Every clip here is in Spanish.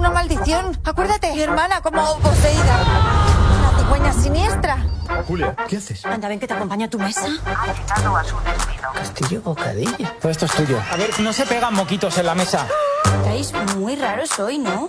una maldición. Acuérdate, mi hermana como poseída. La cigüeña siniestra. Julia, ¿qué haces? Anda, ven que te acompaña a tu mesa. Ha llegado a su destino. Castillo Bocadillo. Todo esto es tuyo. A ver, no se pegan moquitos en la mesa. Estáis muy raros hoy, ¿no?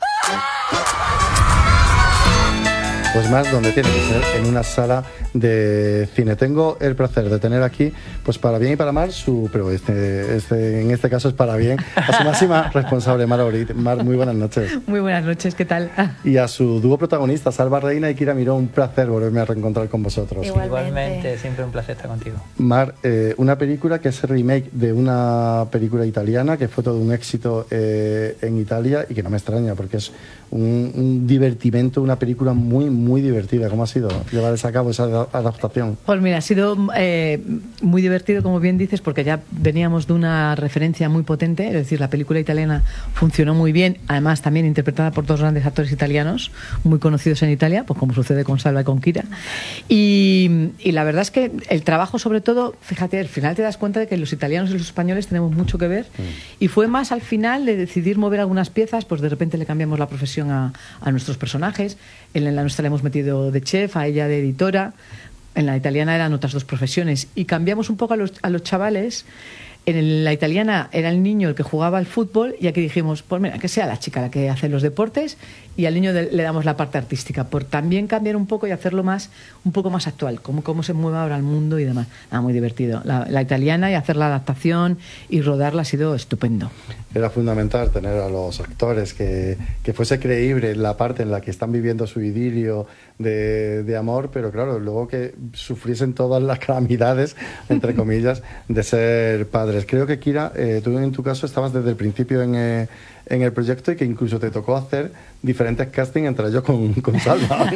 Pues más donde tiene que ser, en una sala de cine. Tengo el placer de tener aquí, pues para bien y para mal, pero en este caso es para bien, a su máxima responsable, Mar Orit. Mar, muy buenas noches. Muy buenas noches, ¿qué tal? Y a su dúo protagonista, Salva Reina y Kira Miró, un placer volverme a reencontrar con vosotros. Igualmente, siempre un placer estar contigo. Mar, una película que es el remake de una película italiana que fue todo un éxito en Italia y que no me extraña porque es un divertimento, una película muy divertida. ¿Cómo ha sido llevar a cabo esa adaptación? Pues mira, ha sido muy divertido, como bien dices, porque ya veníamos de una referencia muy potente, es decir, la película italiana funcionó muy bien, además también interpretada por dos grandes actores italianos, muy conocidos en Italia, pues como sucede con Salva y con Kira. Y la verdad es que el trabajo, sobre todo, fíjate, al final te das cuenta de que los italianos y los españoles tenemos mucho que ver, y fue más al final de decidir mover algunas piezas, pues de repente le cambiamos la profesión a nuestros personajes. En la nuestra le hemos metido de chef, a ella de editora. En la italiana eran otras dos profesiones y cambiamos un poco a los chavales. En la italiana era el niño el que jugaba al fútbol y aquí dijimos, pues mira, que sea la chica la que hace los deportes y al niño le damos la parte artística, por también cambiar un poco y hacerlo un poco más actual, cómo se mueve ahora el mundo y demás. Muy divertido. La italiana, y hacer la adaptación y rodarla ha sido estupendo. Era fundamental tener a los actores que fuese creíble la parte en la que están viviendo su idilio de amor, pero claro, luego que sufriesen todas las calamidades, entre comillas, de ser padres. Creo que, Kira, tú en tu caso estabas desde el principio en el proyecto y que incluso te tocó hacer diferentes castings, entre ellos con Salva.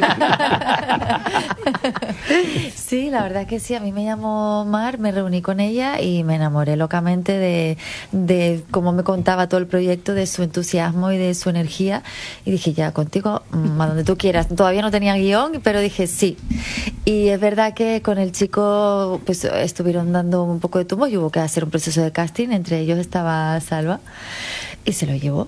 Sí, la verdad que sí. A mí me llamó Mar, me reuní con ella y me enamoré locamente de cómo me contaba todo el proyecto, de su entusiasmo y de su energía. Y dije, ya, contigo, a donde tú quieras. Todavía no tenía guión, pero dije sí. Y es verdad que con el chico pues estuvieron dando un poco de tumbos y hubo que hacer un proceso de casting. Entre ellos estaba Salva y se lo llevó.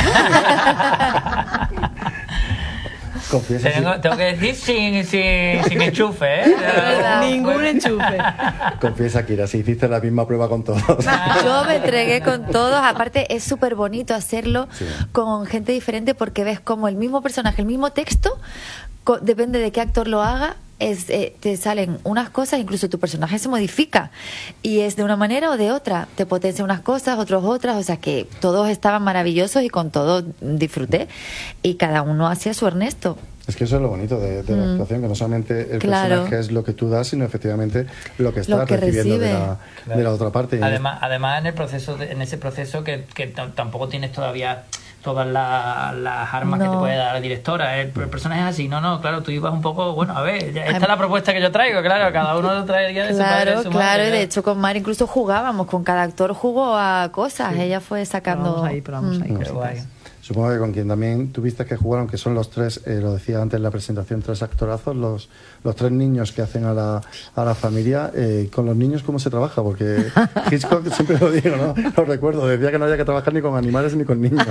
Confiesa, Tengo que decir sin enchufe, ¿eh? Ningún enchufe. Confiesa, Kira, si hiciste la misma prueba con todos. Yo me entregué con todos. Aparte es súper bonito hacerlo con gente diferente porque ves como el mismo personaje, el mismo texto, depende de qué actor lo haga, te salen unas cosas, incluso tu personaje se modifica y es de una manera o de otra, te potencia unas cosas, otros otras, o sea que todos estaban maravillosos y con todos disfruté y cada uno hacía su Ernesto. Es que eso es lo bonito de la actuación, que no solamente el personaje es lo que tú das, sino efectivamente lo que estás recibiendo de la otra parte. Además en ese proceso que tampoco tienes todavía todas las armas que te puede dar la directora. El personaje es así, claro, tú ibas un poco, bueno, a ver, esta es la propuesta que yo traigo, claro, cada uno traería de su padre, de su madre. Claro, y de hecho con Mar incluso jugábamos, con cada actor jugó a cosas, ella fue sacando... Probamos ahí Qué guay. Supongo que con quien también tuviste que jugar, aunque son los tres, lo decía antes en la presentación, tres actorazos, los tres niños que hacen a la familia. Con los niños, ¿cómo se trabaja? Porque Hitchcock, siempre lo digo, ¿no? Lo recuerdo, decía que no había que trabajar ni con animales ni con niños.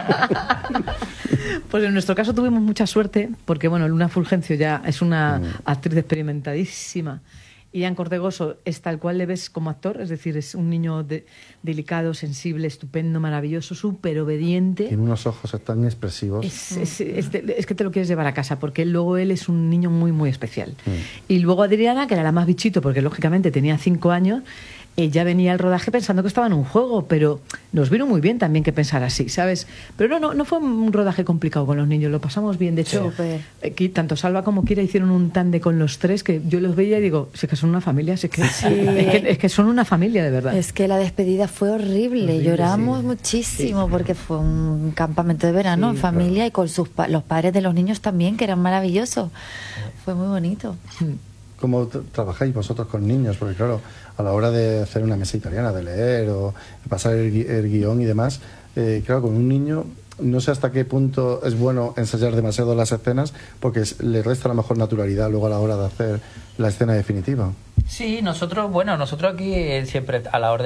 Pues en nuestro caso tuvimos mucha suerte, porque bueno, Luna Fulgencio ya es una actriz experimentadísima. Y Ian Cortegoso es tal cual le ves como actor, es decir, es un niño delicado, sensible, estupendo, maravilloso, súper obediente. Tiene unos ojos tan expresivos. Es que te lo quieres llevar a casa, porque luego él es un niño muy especial. Y luego Adriana, que era la más bichito, porque lógicamente tenía 5 años, ella venía al rodaje pensando que estaba en un juego, pero nos vino muy bien también que pensara así, ¿sabes? Pero no fue un rodaje complicado con los niños, lo pasamos bien. De hecho, tanto Salva como Kira hicieron un tándem con los tres, que yo los veía y digo, es que son una familia, es que son una familia de verdad. Es que la despedida fue horrible, lloramos muchísimo porque fue un campamento de verano en familia y con los padres de los niños también, que eran maravillosos. Fue muy bonito. ¿Cómo trabajáis vosotros con niños? Porque claro, a la hora de hacer una mesa italiana, de leer o de pasar el guión y demás, claro, con un niño no sé hasta qué punto es bueno ensayar demasiado las escenas porque le resta la mejor naturalidad luego a la hora de hacer la escena definitiva. Sí, nosotros aquí siempre a la orden